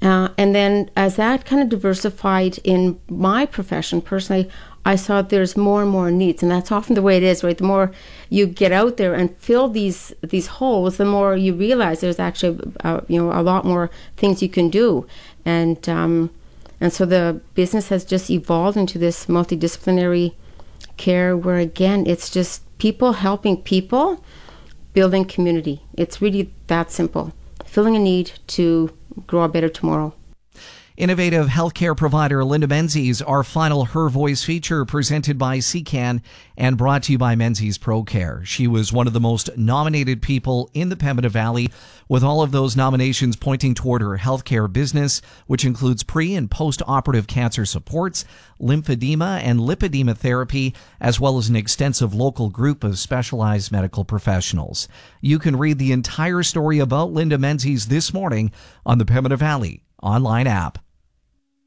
And then as that kind of diversified in my profession, personally, I saw there's more and more needs, and that's often the way it is, right? The more you get out there and fill these holes, the more you realize there's actually a lot more things you can do, and so the business has just evolved into this multidisciplinary care where, again, it's just people helping people, building community. It's really that simple, filling a need to grow a better tomorrow. Innovative healthcare provider Linda Menzies, our final Her Voice feature presented by CCAN and brought to you by Menzies ProCare. She was one of the most nominated people in the Pembina Valley, with all of those nominations pointing toward her healthcare business, which includes pre- and post-operative cancer supports, lymphedema and lipedema therapy, as well as an extensive local group of specialized medical professionals. You can read the entire story about Linda Menzies this morning on the Pembina Valley online app.